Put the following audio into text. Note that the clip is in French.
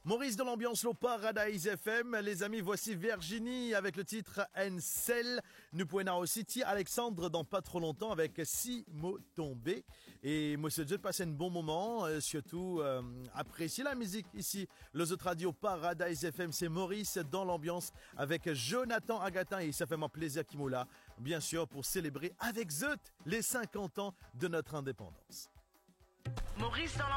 Maurice dans l'ambiance, le Paradise FM. Les amis, voici Virginie avec le titre Encel. Nous pouvons aussi Alexandre dans pas trop longtemps avec Si mots tombés. Et moi, c'est déjà de passer un bon moment. Surtout, apprécier la musique ici. Les autres radios Paradise FM, c'est Maurice dans l'ambiance avec Jonathan Agatin. Et ça fait mon plaisir qu'il m'est là, bien sûr, pour célébrer avec Zut les 50 ans de notre indépendance. Maurice dans